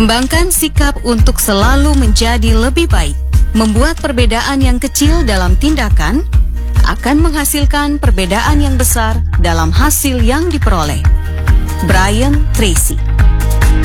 Kembangkan sikap untuk selalu menjadi lebih baik. Membuat perbedaan yang kecil dalam tindakan akan menghasilkan perbedaan yang besar dalam hasil yang diperoleh. Brian Tracy.